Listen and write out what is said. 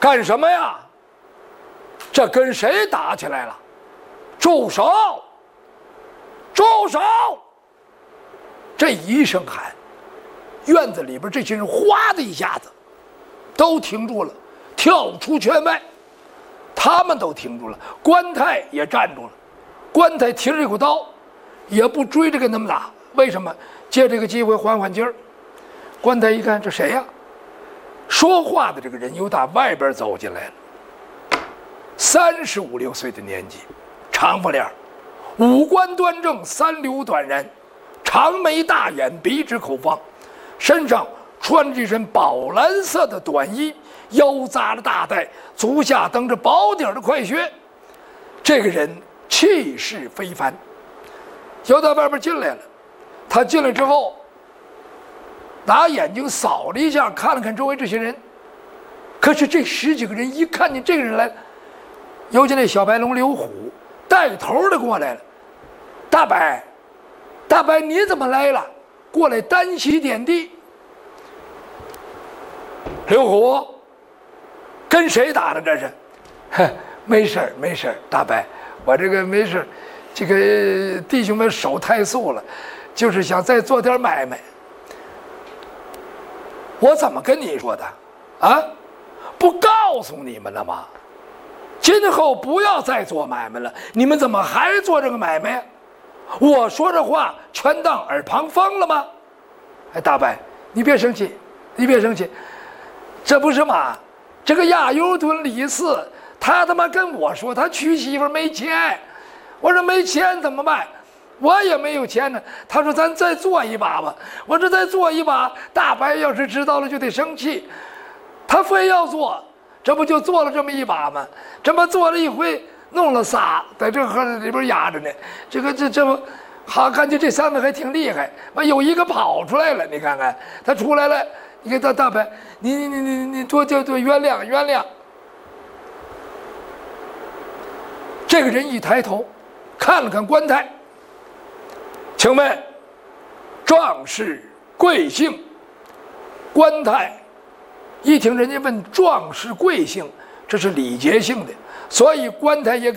干什么呀？这跟谁打起来了？住手！住手！这一声喊，院子里边这些人哗的一下子都停住了，跳出圈外。他们都停住了，关太也站住了。关太提着这口刀，也不追着跟他们打。为什么？借这个机会缓缓劲儿。关太一看，这谁呀？说话的这个人由打外边走进来了，35、6岁的年纪，长发脸，五官端正，三绺短髯，长眉大眼，鼻直口方，身上穿着一身宝蓝色的短衣，腰扎着大带，足下蹬着薄底的快靴。这个人气势非凡，由到外边进来了。他进来之后，拿眼睛扫了一下，看了看周围这些人。可是这10几个人一看见这个人来了，尤其那小白龙刘虎带头的过来了。大白，大白，你怎么来了？过来单膝点地。刘虎，跟谁打的这是？没事儿，没事儿，大白，我这个没事儿，这个弟兄们手太素了，就是想再做点买卖。我怎么跟你说的？啊，不告诉你们了吗？今后不要再做买卖了。你们怎么还做这个买卖呀？我说这话全当耳旁风了吗？哎，大白，你别生气，你别生气。这不是嘛？这个亚尤顿李四，他他妈跟我说他娶媳妇没钱。我说没钱怎么办？我也没有钱呢。他说咱再做一把吧。我说再做一把，大白要是知道了就得生气。他非要做，这不就做了这么一把吗？这么做了一回，弄了仨，在这盒子里边压着呢。这不，好，感觉这3位还挺厉害。完有一个跑出来了，你看看他出来了。你看大白，你多原谅原谅。这个人一抬头，看了看关太，请问壮士贵姓？关太一听人家问壮士贵姓，这是礼节性的，所以关太也给